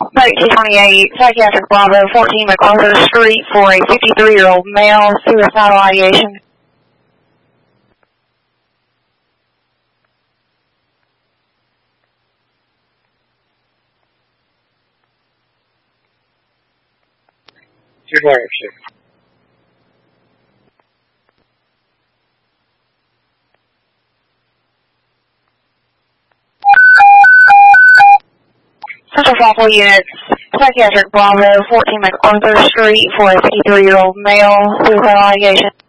1928, Psychiatric Bravo, 14 MacArthur Street for a 53-year-old male, suicidal ideation. Good morning, sir. Central Focal Units, Psychiatric Bravo, 14 MacArthur Street for a 53-year-old male, suicidal ideation.